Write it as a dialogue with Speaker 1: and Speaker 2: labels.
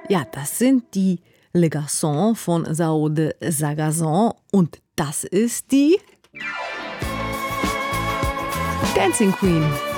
Speaker 1: Ja, das sind die Le Garçons von Sao de Sagazon und das ist die Dancing Queen.